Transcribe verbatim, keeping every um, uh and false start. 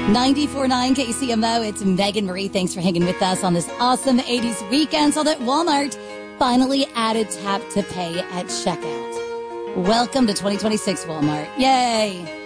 ninety-four point nine K C M O, it's Megan Marie. Thanks for hanging with us on this awesome eighties weekend. So that Walmart finally added tap to pay at checkout. Welcome to twenty twenty-six, Walmart. Yay!